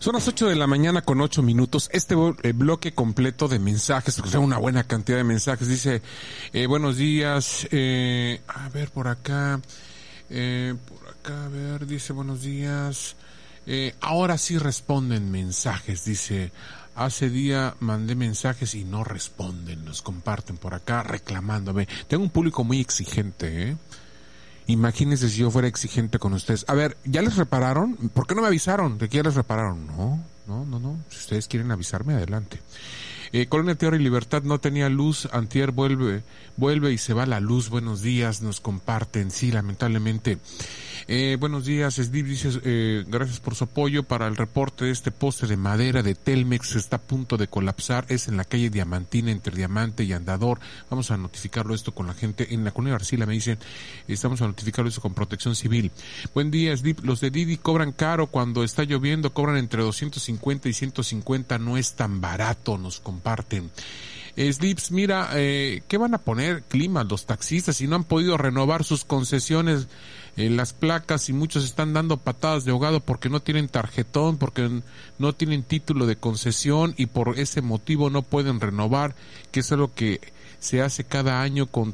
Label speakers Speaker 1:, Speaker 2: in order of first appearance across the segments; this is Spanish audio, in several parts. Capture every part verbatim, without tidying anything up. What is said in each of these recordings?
Speaker 1: Son las ocho de la mañana con ocho minutos. Este bloque completo de mensajes, porque son una buena cantidad de mensajes. Dice, eh, buenos días, eh, a ver por acá, eh, por acá, a ver, dice buenos días. Eh, ahora sí responden mensajes, dice, hace día mandé mensajes y no responden, nos comparten por acá reclamándome. Tengo un público muy exigente, ¿eh? Imagínense si yo fuera exigente con ustedes. A ver, ¿ya les repararon? ¿Por qué no me avisaron de que ya les repararon? No, no, no, no. Si ustedes quieren avisarme, adelante. Eh, Colonia Tierra y Libertad no tenía luz. Antier vuelve, vuelve y se va la luz. Buenos días, nos comparten. Sí, lamentablemente. Eh, buenos días, Steve dice, eh, gracias por su apoyo para el reporte de este poste de madera de Telmex, está a punto de colapsar, es en la calle Diamantina, entre Diamante y Andador. Vamos a notificarlo esto con la gente en la Colonia Arcila, me dicen, estamos a notificarlo esto con Protección Civil. Buen día, Steve, los de Didi cobran caro cuando está lloviendo, cobran entre doscientos cincuenta y ciento cincuenta, no es tan barato, nos comparten. Slips, mira, eh, ¿qué van a poner clima los taxistas si no han podido renovar sus concesiones, eh, las placas, y muchos están dando patadas de ahogado porque no tienen tarjetón, porque no tienen título de concesión y por ese motivo no pueden renovar, que es algo que se hace cada año con,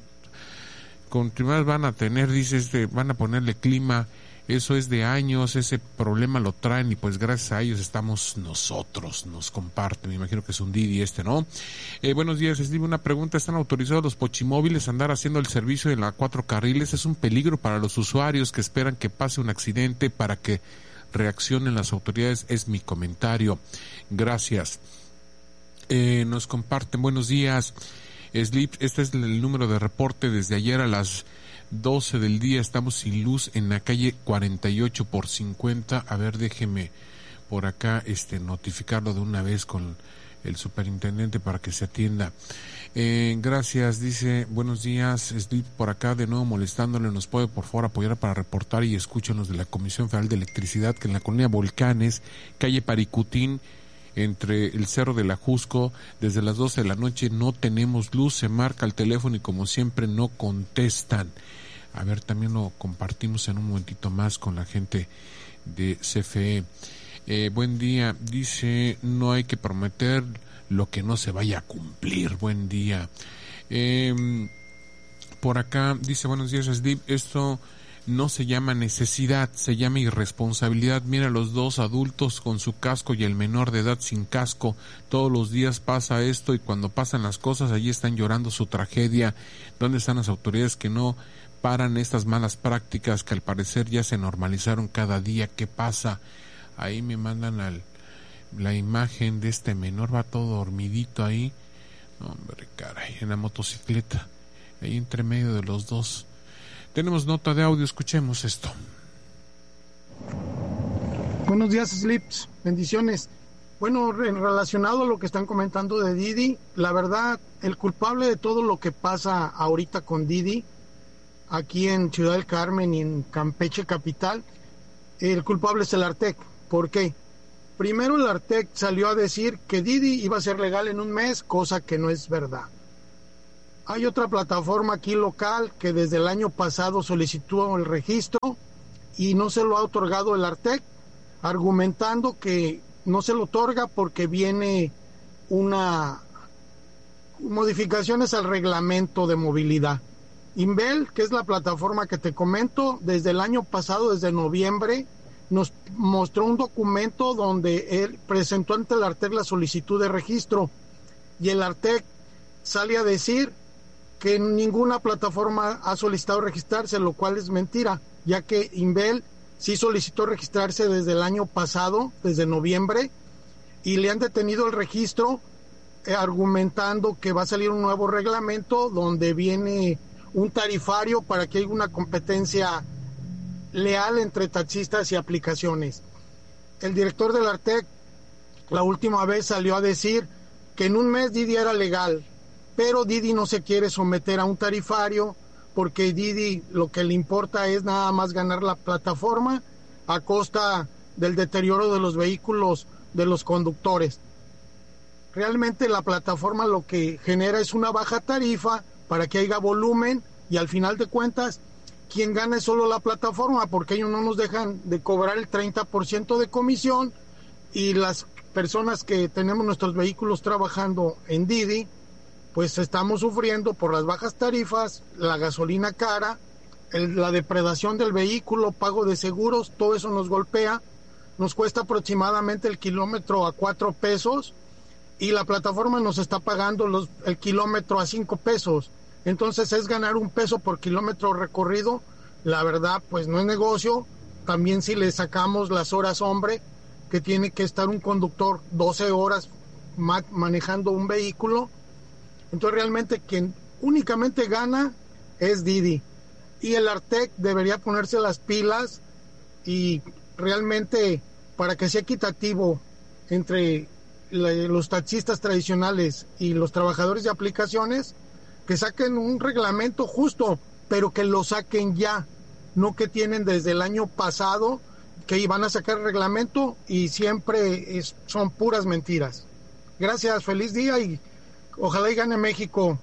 Speaker 1: con van a tener, dice, este, van a ponerle clima. Eso es de años, ese problema lo traen y pues gracias a ellos estamos nosotros, nos comparten, me imagino que es un Didi este, ¿no? Eh, buenos días, Steve, una pregunta, ¿están autorizados los pochimóviles a andar haciendo el servicio en la cuatro carriles? Es un peligro para los usuarios que esperan que pase un accidente para que reaccionen las autoridades, es mi comentario, gracias. Eh, nos comparten, buenos días, Sleep, este es el número de reporte desde ayer a las doce del día, estamos sin luz en la calle cuarenta y ocho por cincuenta. A ver, déjeme por acá este notificarlo de una vez con el superintendente para que se atienda. Eh, gracias, dice, buenos días, estoy por acá de nuevo molestándole, nos puede por favor apoyar para reportar y escúchanos de la Comisión Federal de Electricidad que en la colonia Volcanes, calle Paricutín, entre el Cerro del Ajusco, desde las doce de la noche no tenemos luz, se marca el teléfono y como siempre no contestan. A ver, también lo compartimos en un momentito más con la gente de C F E. Eh, buen día, dice, no hay que prometer lo que no se vaya a cumplir. Buen día. Eh, por acá dice, buenos días, Steve, esto no se llama necesidad, se llama irresponsabilidad. Mira, los dos adultos con su casco y el menor de edad sin casco, todos los días pasa esto y cuando pasan las cosas allí están llorando su tragedia. ¿Dónde están las autoridades que no paran estas malas prácticas que al parecer ya se normalizaron cada día? ¿Qué pasa? Ahí me mandan al, la imagen de este menor, va todo dormidito ahí. Hombre, caray, en la motocicleta, ahí entre medio de los dos. Tenemos nota de audio, escuchemos esto.
Speaker 2: Buenos días, Slips, bendiciones. Bueno, en relacionado a lo que están comentando de Didi, la verdad, el culpable de todo lo que pasa ahorita con Didi, aquí en Ciudad del Carmen y en Campeche capital, el culpable es el Artec. ¿Por qué? Primero el Artec salió a decir que Didi iba a ser legal en un mes, cosa que no es verdad. Hay otra plataforma aquí local que desde el año pasado solicitó el registro y no se lo ha otorgado el Artec, argumentando que no se lo otorga porque viene una modificaciones al reglamento de movilidad. Invel, que es la plataforma que te comento, desde el año pasado, desde noviembre, nos mostró un documento donde él presentó ante el Artec la solicitud de registro y el Artec sale a decir que ninguna plataforma ha solicitado registrarse, lo cual es mentira, ya que Invel sí solicitó registrarse desde el año pasado, desde noviembre, y le han detenido el registro eh, argumentando que va a salir un nuevo reglamento donde viene un tarifario para que haya una competencia leal entre taxistas y aplicaciones. El director del Artec la última vez salió a decir que en un mes Didi era legal, pero Didi no se quiere someter a un tarifario porque Didi lo que le importa es nada más ganar la plataforma a costa del deterioro de los vehículos de los conductores. Realmente la plataforma lo que genera es una baja tarifa para que haya volumen y al final de cuentas quien gana es solo la plataforma porque ellos no nos dejan de cobrar el treinta por ciento de comisión y las personas que tenemos nuestros vehículos trabajando en Didi, pues estamos sufriendo por las bajas tarifas, la gasolina cara, el, la depredación del vehículo, pago de seguros, todo eso nos golpea. Nos cuesta aproximadamente el kilómetro a cuatro pesos y la plataforma nos está pagando los, el kilómetro a cinco pesos. Entonces es ganar un peso por kilómetro recorrido. La verdad, pues no es negocio. También si le sacamos las horas hombre, que tiene que estar un conductor doce horas ma- manejando un vehículo. Entonces realmente quien únicamente gana es Didi. Y el Artec debería ponerse las pilas y realmente, para que sea equitativo entre la, los taxistas tradicionales y los trabajadores de aplicaciones, que saquen un reglamento justo, pero que lo saquen ya, no que tienen desde el año pasado que iban a sacar el reglamento y siempre es, son puras mentiras. Gracias, feliz día y ojalá y gane México.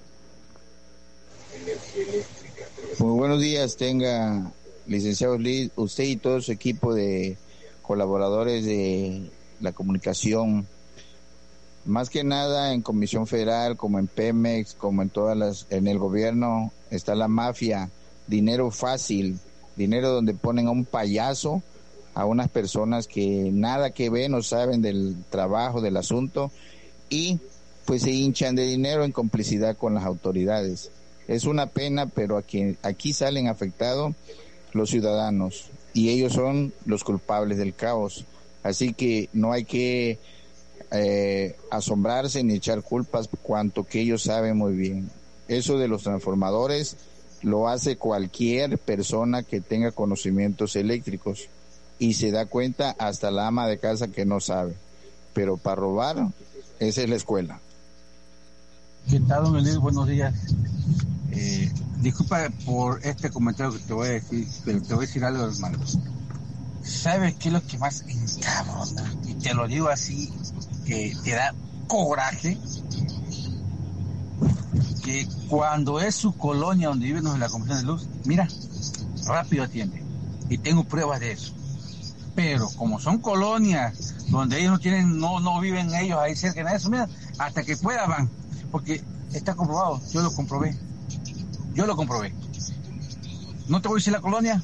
Speaker 3: Muy buenos días, tenga licenciado Liz, usted y todo su equipo de colaboradores de la comunicación. Más que nada en Comisión Federal, como en Pemex, como en todas las, en el gobierno, está la mafia, dinero fácil, dinero donde ponen a un payaso, a unas personas que nada que ven o saben del trabajo, del asunto, y pues se hinchan de dinero en complicidad con las autoridades. Es una pena, pero aquí, aquí salen afectados los ciudadanos y ellos son los culpables del caos. Así que no hay que eh, asombrarse ni echar culpas, cuanto que ellos saben muy bien. Eso de los transformadores lo hace cualquier persona que tenga conocimientos eléctricos y se da cuenta hasta la ama de casa que no sabe. Pero para robar, esa es la escuela.
Speaker 4: ¿Qué tal, don Elías? Buenos días. Eh, disculpa por este comentario que te voy a decir, pero te voy a decir algo, hermano. ¿Sabes qué es lo que más encabrona? Y te lo digo así, que te da coraje. Que cuando es su colonia donde viven en la Comisión de Luz, mira, rápido atiende. Y tengo pruebas de eso. Pero como son colonias donde ellos no tienen, no, no viven ellos ahí cerca de eso, mira, hasta que puedan van. Porque está comprobado, yo lo comprobé. Yo lo comprobé. No te voy a decir la colonia.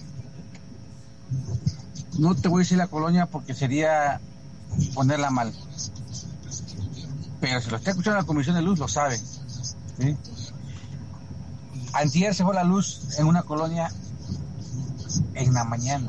Speaker 4: No te voy a decir la colonia porque sería ponerla mal. Pero si lo está escuchando la Comisión de Luz, lo sabe. ¿Sí? Antier se fue la luz en una colonia en la mañana.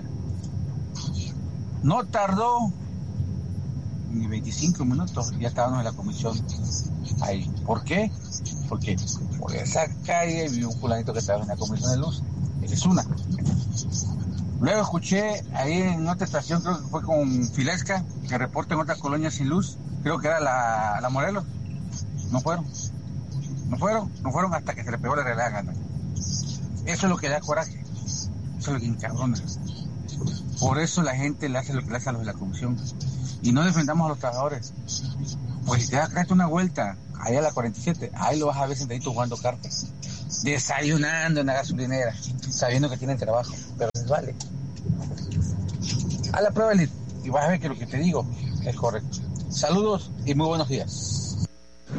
Speaker 4: No tardó ni veinticinco minutos, ya estábamos en la comisión ahí. ¿Por qué? Porque por esa calle vi un fulanito que estaba en la comisión de luz. Esa es una. Luego escuché ahí en otra estación, creo que fue con Filesca, que reporta en otras colonias sin luz. Creo que era la, la Morelos. No fueron. No fueron, no fueron hasta que se le pegó la realidad gana. Eso es lo que da coraje. Eso es lo que encabrona. Por eso la gente le hace lo que le hace a los de la comisión. Y no defendamos a los trabajadores. Pues si te das una vuelta allá a la cuarenta y siete, ahí lo vas a ver sentadito jugando cartas, desayunando en la gasolinera, sabiendo que tienen trabajo, pero les vale. A la prueba y vas a ver que lo que te digo es correcto. Saludos y muy buenos días.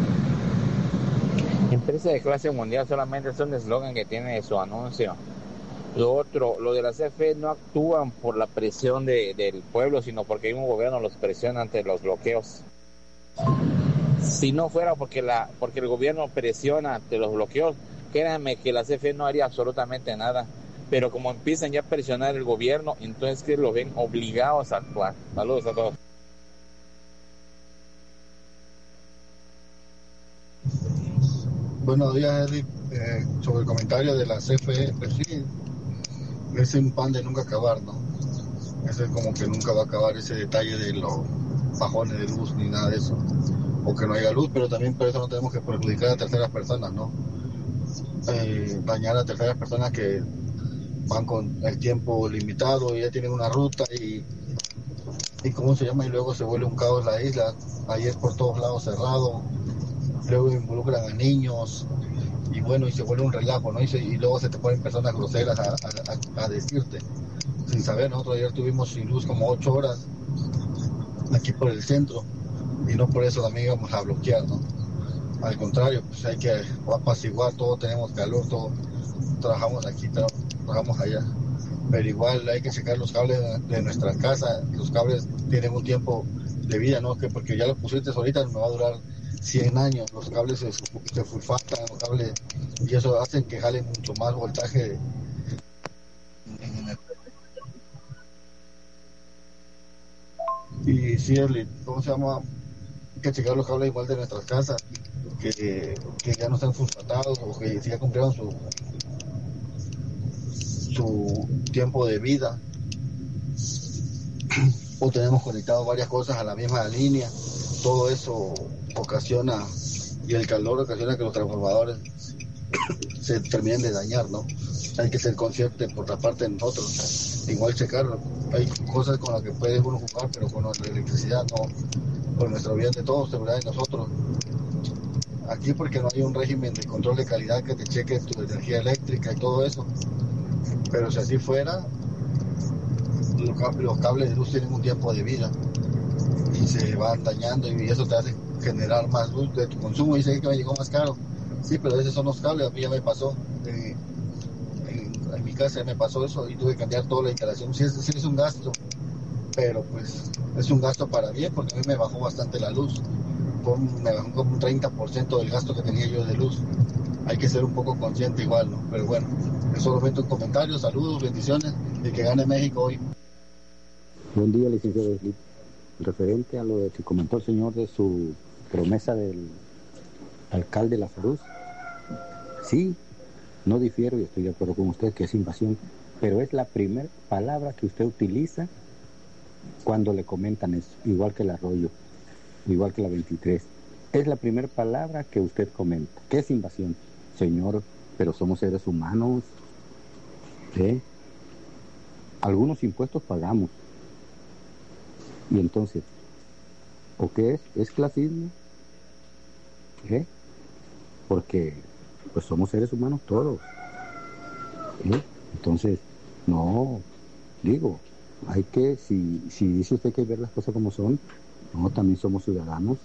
Speaker 5: Empresa de clase mundial solamente es un eslogan que tiene su anuncio. Lo otro, lo de la C F E no actúan por la presión de, del pueblo, sino porque un gobierno los presiona ante los bloqueos. Si no fuera porque la porque el gobierno presiona ante los bloqueos, créanme que la C F E no haría absolutamente nada. Pero como empiezan ya a presionar el gobierno, entonces que los ven obligados a actuar. Saludos a todos.
Speaker 6: Buenos días, Edith. Eh, sobre el comentario de la C F E, pues sí, es un pan de nunca acabar, ¿no? Ese es como que nunca va a acabar ese detalle de los bajones de luz ni nada de eso, o que no haya luz, pero también por eso no tenemos que perjudicar a terceras personas, ¿no? Eh, dañar a terceras personas que van con el tiempo limitado y ya tienen una ruta y, y ¿cómo se llama? Y luego se vuelve un caos la isla, ahí es por todos lados cerrado, luego involucran a niños y bueno, y se vuelve un relajo, ¿no? Y, se, y luego se te ponen personas groseras a, a, a decirte, sin saber. Nosotros ayer tuvimos sin luz como ocho horas aquí por el centro, y no por eso también íbamos a bloquear, ¿no? Al contrario, pues hay que apaciguar, todos tenemos calor, todos trabajamos aquí, trabajamos allá, pero igual hay que checar los cables de nuestra casa. Los cables tienen un tiempo de vida, ¿no? Que porque ya los pusiste ahorita me va a durar cien años, los cables se, se sulfatan, los cables, y eso hacen que jalen mucho más voltaje. Y sí, ¿cómo se llama? Hay que checar los cables igual de nuestras casas, que, que ya no están sulfatados o que ya cumplieron su su tiempo de vida, o tenemos conectado varias cosas a la misma línea. Todo eso ocasiona, y el calor ocasiona que los transformadores se terminen de dañar, ¿no? Hay que ser consciente por la parte de nosotros, igual checarlo. Hay cosas con las que puede uno jugar, pero con la electricidad no, por nuestro bien de todos, seguridad de nosotros. Aquí porque no hay un régimen de control de calidad que te cheque tu energía eléctrica y todo eso. Pero si así fuera, los cables de luz tienen un tiempo de vida y se van dañando, y eso te hace generar más luz de tu consumo. Y dice que me llegó más caro. Sí, pero esos son los cables. A mí ya me pasó. Eh, en, en mi casa ya me pasó eso y tuve que cambiar toda la instalación. Sí es, sí es un gasto, pero pues es un gasto para bien, porque a mí me bajó bastante la luz. Me bajó como un treinta por ciento del gasto que tenía yo de luz. Hay que ser un poco consciente igual, ¿no? Pero bueno, solamente un comentario, saludos, bendiciones, y que gane México hoy.
Speaker 7: Buen día, licenciado Slip. Referente a lo que comentó el señor de su promesa del alcalde Lazarus, sí, no difiero y estoy de acuerdo con usted que es invasión, pero es la primera palabra que usted utiliza cuando le comentan eso, igual que el arroyo, igual que la veintitrés. Es la primera palabra que usted comenta. ¿Qué es invasión? Señor, pero somos seres humanos. ¿Eh? Algunos impuestos pagamos. Y entonces, ¿o qué es? ¿Es clasismo? ¿Eh? Porque pues somos seres humanos todos. ¿Eh? Entonces, no, digo, hay que, si, si dice usted que hay que ver las cosas como son, no, también somos ciudadanos.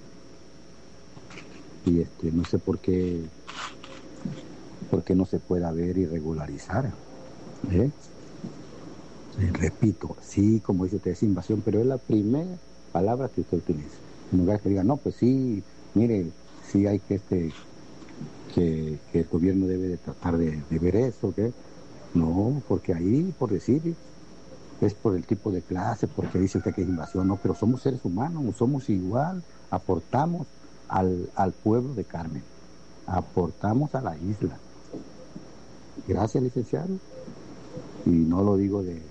Speaker 7: Y este, no sé por qué, por qué no se pueda ver y regularizar. ¿Eh? Eh, repito, sí, como dice usted, es invasión, pero es la primera palabra que usted utiliza. En lugar que diga, no, pues sí, mire, sí hay que este que, que el gobierno debe de tratar de, de ver eso, ¿qué? No, porque ahí, por decir, es por el tipo de clase, porque dice usted que es invasión, no, pero somos seres humanos, somos igual, aportamos al, al pueblo de Carmen, aportamos a la isla. Gracias, licenciado, y no lo digo de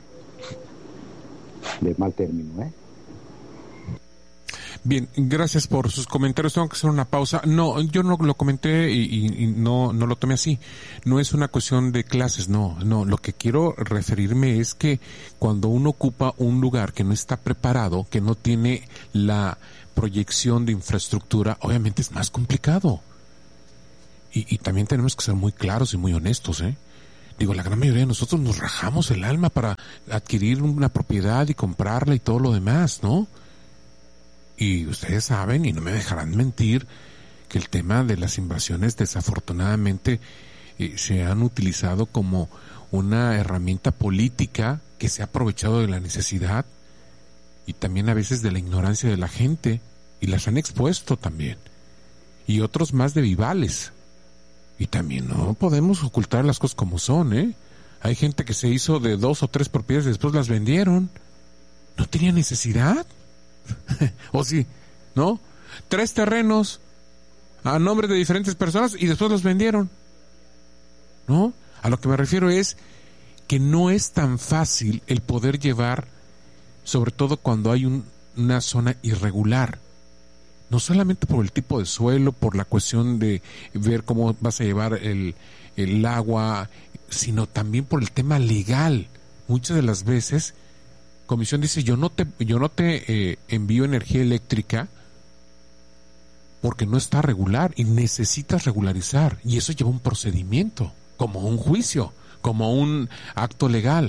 Speaker 7: de mal término, ¿eh?
Speaker 1: Bien, gracias por sus comentarios. Tengo que hacer una pausa. No, yo no lo comenté y, y, y no, no lo tomé así. No es una cuestión de clases, no, no. Lo que quiero referirme es que cuando uno ocupa un lugar que no está preparado, que no tiene la proyección de infraestructura, obviamente es más complicado. Y, y también tenemos que ser muy claros y muy honestos, ¿eh? Digo, la gran mayoría de nosotros nos rajamos el alma para adquirir una propiedad y comprarla y todo lo demás, ¿no? Y ustedes saben, y no me dejarán mentir, que el tema de las invasiones desafortunadamente eh, se han utilizado como una herramienta política que se ha aprovechado de la necesidad y también a veces de la ignorancia de la gente, y las han expuesto también. Y otros más de vivales. Y también no podemos ocultar las cosas como son, ¿eh? Hay gente que se hizo de dos o tres propiedades y después las vendieron. ¿No tenía necesidad? ¿O sí? ¿No? Tres terrenos a nombre de diferentes personas y después los vendieron. ¿No? A lo que me refiero es que no es tan fácil el poder llevar, sobre todo cuando hay un, una zona irregular. No solamente por el tipo de suelo, por la cuestión de ver cómo vas a llevar el, el agua, sino también por el tema legal. Muchas de las veces, Comisión dice, yo no te, yo no te eh, envío energía eléctrica porque no está regular y necesitas regularizar. Y eso lleva un procedimiento, como un juicio, como un acto legal.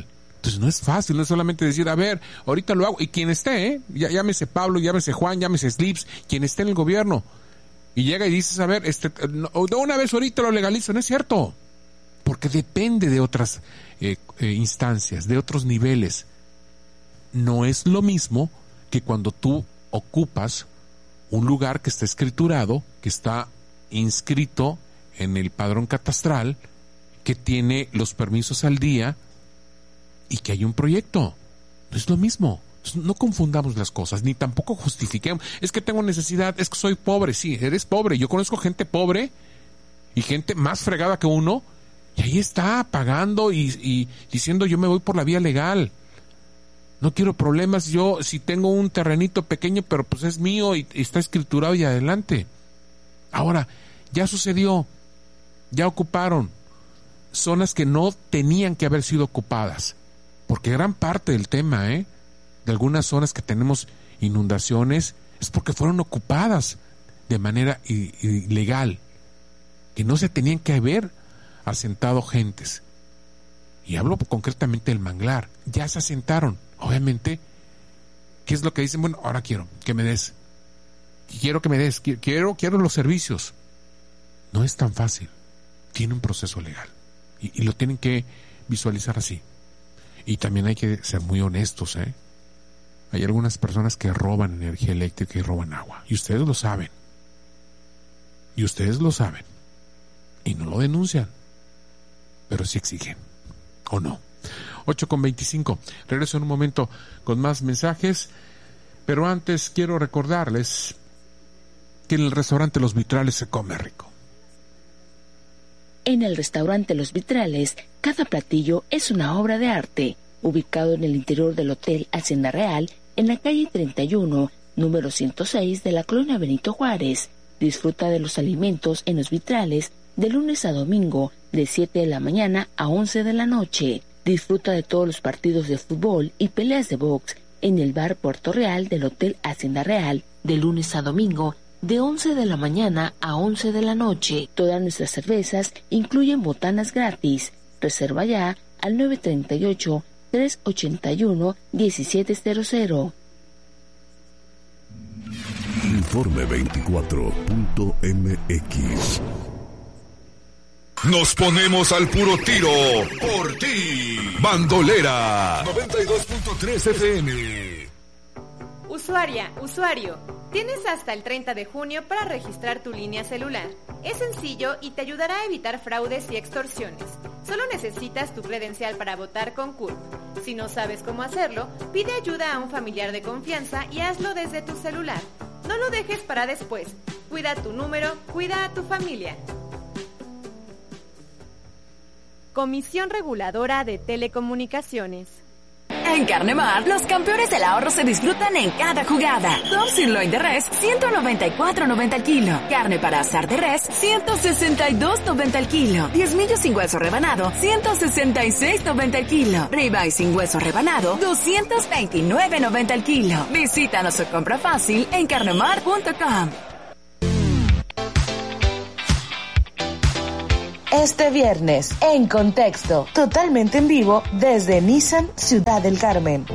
Speaker 1: Entonces no es fácil, no es solamente decir, a ver, ahorita lo hago, y quien esté, ¿eh? llámese Pablo, llámese Juan, llámese Slips, quien esté en el gobierno, y llega y dices, a ver, este, no, de una vez ahorita lo legalizo, no es cierto, porque depende de otras eh, eh, instancias, de otros niveles. No es lo mismo que cuando tú ocupas un lugar que está escriturado, que está inscrito en el padrón catastral, que tiene los permisos al día y que hay un proyecto. No es lo mismo. No confundamos las cosas, ni tampoco justifiquemos. Es que tengo necesidad, es que soy pobre. Sí, eres pobre. Yo conozco gente pobre y gente más fregada que uno, y ahí está pagando y, y diciendo yo me voy por la vía legal. No quiero problemas. Yo si tengo un terrenito pequeño, pero pues es mío y, y está escriturado y adelante. Ahora, ya sucedió, ya ocuparon zonas que no tenían que haber sido ocupadas, porque gran parte del tema, ¿eh? de algunas zonas que tenemos inundaciones, es porque fueron ocupadas de manera ilegal, que no se tenían que haber asentado gentes. Y hablo concretamente del manglar, ya se asentaron. Obviamente, ¿qué es lo que dicen? Bueno, ahora quiero que me des, quiero que me des, quiero, quiero los servicios. No es tan fácil, tiene un proceso legal. Y, y lo tienen que visualizar así. Y también hay que ser muy honestos, ¿eh? Hay algunas personas que roban energía eléctrica y roban agua. Y ustedes lo saben. Y ustedes lo saben. Y no lo denuncian. Pero sí exigen. ¿O no? ocho con veinticinco. Regreso en un momento con más mensajes. Pero antes quiero recordarles que en el restaurante Los Vitrales se come rico.
Speaker 8: En el restaurante Los Vitrales, cada platillo es una obra de arte, ubicado en el interior del Hotel Hacienda Real, en la calle treinta y uno, número ciento seis de la colonia Benito Juárez. Disfruta de los alimentos en Los Vitrales de lunes a domingo, de siete de la mañana a once de la noche. Disfruta de todos los partidos de fútbol y peleas de box en el bar Puerto Real del Hotel Hacienda Real, de lunes a domingo, de once de la mañana a once de la noche. Todas nuestras cervezas incluyen botanas gratis. Reserva ya al nueve treinta y ocho, tres ochenta y uno, diecisiete cero cero.
Speaker 9: Informe veinticuatro punto m x.
Speaker 10: Nos ponemos al puro tiro por ti. Bandolera noventa y dos punto tres F M.
Speaker 11: Usuaria, usuario, tienes hasta el treinta de junio para registrar tu línea celular. Es sencillo y te ayudará a evitar fraudes y extorsiones. Solo necesitas tu credencial para votar con C U R P. Si no sabes cómo hacerlo, pide ayuda a un familiar de confianza y hazlo desde tu celular. No lo dejes para después. Cuida tu número, cuida a tu familia. Comisión Reguladora de Telecomunicaciones.
Speaker 12: En Carnemar, los campeones del ahorro se disfrutan en cada jugada. Tom Sirloin de res, ciento noventa y cuatro noventa al kilo. Carne para asar de res, ciento sesenta y dos noventa al kilo. Diezmillo sin hueso rebanado, ciento sesenta y seis noventa al kilo. Ribeye sin hueso rebanado, doscientos veintinueve noventa al kilo. Visítanos o compra fácil en carnemar punto com.
Speaker 8: Este viernes, en Contexto, totalmente en vivo desde Nissan Ciudad del Carmen.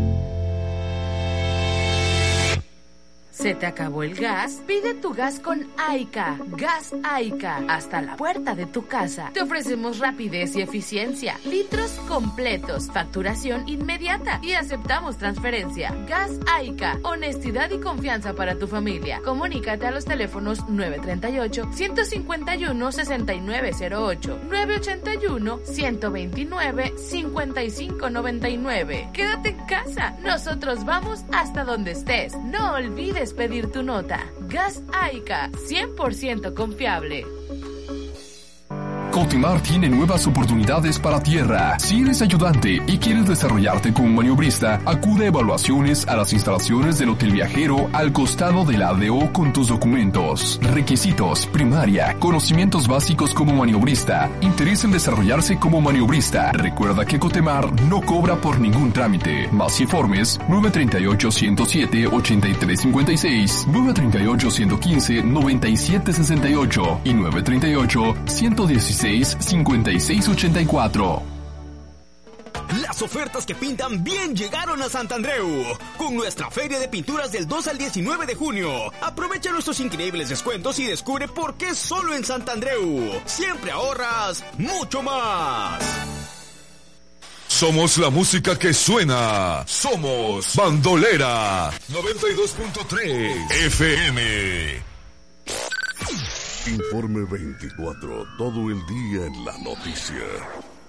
Speaker 13: ¿Se te acabó el gas? Pide tu gas con Aica. Gas Aica. Hasta la puerta de tu casa. Te ofrecemos rapidez y eficiencia. Litros completos. Facturación inmediata. Y aceptamos transferencia. Gas Aica. Honestidad y confianza para tu familia. Comunícate a los teléfonos nueve treinta y ocho, ciento cincuenta y uno, sesenta y nueve cero ocho, nueve ochenta y uno, ciento veintinueve, cincuenta y cinco noventa y nueve. Quédate en casa. Nosotros vamos hasta donde estés. No olvides pedir tu nota. Gas Aica, cien por ciento confiable.
Speaker 14: Cotimar tiene nuevas oportunidades para tierra. Si eres ayudante y quieres desarrollarte como maniobrista, acude a evaluaciones a las instalaciones del Hotel Viajero al costado de la A D O con tus documentos. Requisitos: primaria, conocimientos básicos como maniobrista, interés en desarrollarse como maniobrista. Recuerda que Cotemar no cobra por ningún trámite. Más informes: nueve treinta y ocho, ciento siete, ochenta y tres cincuenta y seis, nueve treinta y ocho, ciento quince, noventa y siete sesenta y ocho y nueve treinta y ocho, ciento dieciséis, cincuenta y seis ochenta y cuatro.
Speaker 15: Las ofertas que pintan bien llegaron a Santandreu con nuestra feria de pinturas del dos al diecinueve de junio. Aprovecha nuestros increíbles descuentos y descubre por qué solo en Santandreu siempre ahorras mucho más.
Speaker 10: Somos la música que suena. Somos Bandolera noventa y dos punto tres F M.
Speaker 9: Informe veinticuatro, todo el día en la noticia.